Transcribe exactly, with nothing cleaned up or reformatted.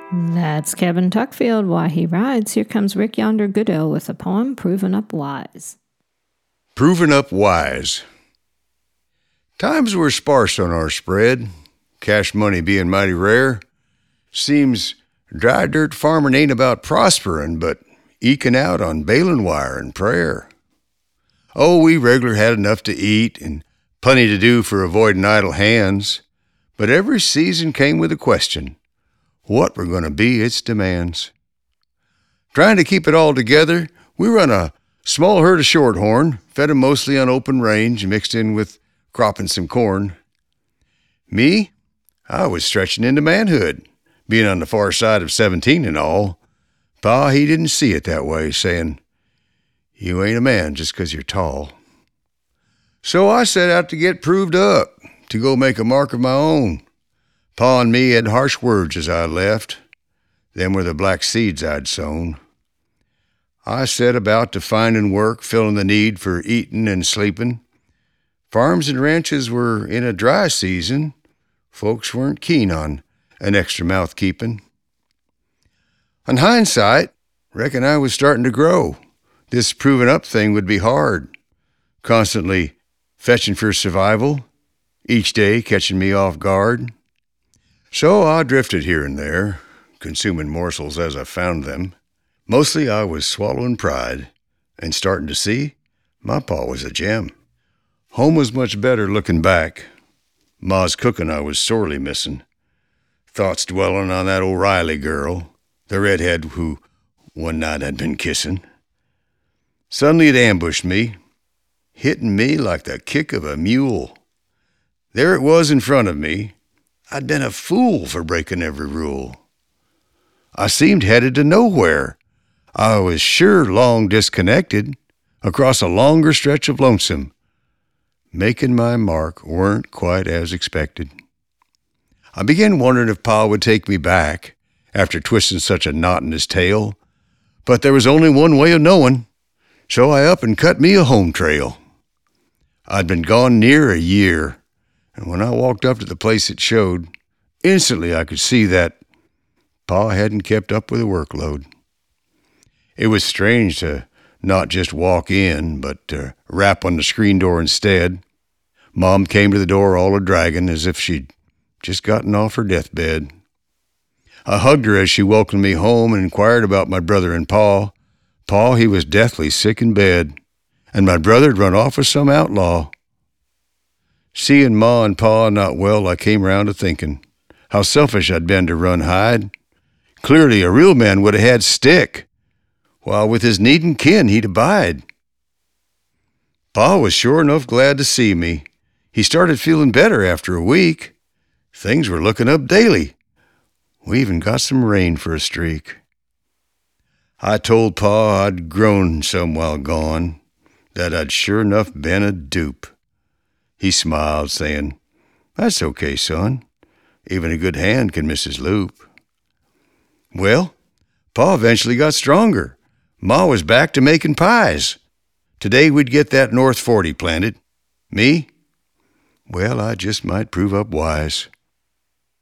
That's Kevin Tuckfield. While he rides, here comes Rick Yonder Goodell with a poem, Proven Up Wise. Proven Up Wise. Times were sparse on our spread, cash money being mighty rare. Seems dry dirt farming ain't about prospering, but eking out on baling wire and prayer. Oh, we regular had enough to eat and plenty to do for avoiding idle hands, but every season came with a question. What were going to be its demands? Trying to keep it all together, we run a small herd of shorthorn, fed 'em mostly on open range, mixed in with cropping some corn. Me, I was stretching into manhood, being on the far side of seventeen and all. Pa, he didn't see it that way, saying, "You ain't a man just 'cause you're tall." So I set out to get proved up, to go make a mark of my own. Pa and me had harsh words as I left. Them were the black seeds I'd sown. I set about to findin' work, filling the need for eatin' and sleepin'. Farms and ranches were in a dry season. Folks weren't keen on an extra mouth keepin'. On hindsight, reckon I was startin' to grow. This provin' up thing would be hard. Constantly fetchin' for survival, each day catchin' me off guard. So I drifted here and there, consumin' morsels as I found them. Mostly I was swallowin' pride and startin' to see my pa was a gem. Home was much better lookin' back. Ma's cookin' I was sorely missin'. Thoughts dwellin' on that O'Reilly girl, the redhead who one night I'd been kissin'. Suddenly it ambushed me, hittin' me like the kick of a mule. There it was in front of me. I'd been a fool for breaking every rule. I seemed headed to nowhere. I was sure long disconnected, across a longer stretch of lonesome. Making my mark weren't quite as expected. I began wondering if Pa would take me back after twisting such a knot in his tail, but there was only one way of knowing, so I up and cut me a home trail. I'd been gone near a year, and when I walked up to the place it showed, instantly I could see that Pa hadn't kept up with the workload. It was strange to not just walk in, but to rap on the screen door instead. Mom came to the door all a-dragging, as if she'd just gotten off her deathbed. I hugged her as she welcomed me home and inquired about my brother and Pa. Pa, he was deathly sick in bed, and my brother'd run off with some outlaw. Seeing Ma and Pa not well, I came round to thinking how selfish I'd been to run hide. Clearly a real man would have had stick, while with his needin' kin he'd abide. Pa was sure enough glad to see me. He started feeling better after a week. Things were looking up daily. We even got some rain for a streak. I told Pa I'd grown some while gone, that I'd sure enough been a dupe. He smiled, saying, "That's okay, son. Even a good hand can miss his loop." Well, Pa eventually got stronger. Ma was back to making pies. Today we'd get that North forty planted. Me? Well, I just might prove up wise.